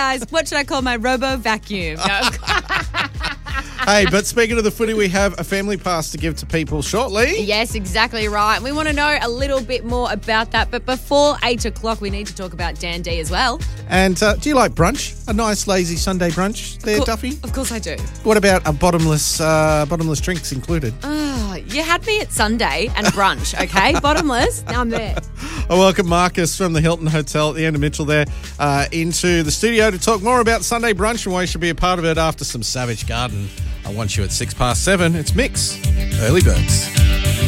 guys. What should I call my robo vacuum? No. Hey, but speaking of the footy, we have a family pass to give to people shortly. Yes, exactly right. We want to know a little bit more about that. But before 8 o'clock, we need to talk about Dan D as well. And do you like brunch? A nice, lazy Sunday brunch there, Duffy? Of course I do. What about a bottomless drinks included? Oh, you had me at Sunday and brunch, okay? Bottomless. Now I'm there. I welcome Marcus from the Hilton Hotel at the end of Mitchell there into the studio to talk more about Sunday brunch and why you should be a part of it after some Savage Garden. I want you at 7:06. It's Mix. Early Birds.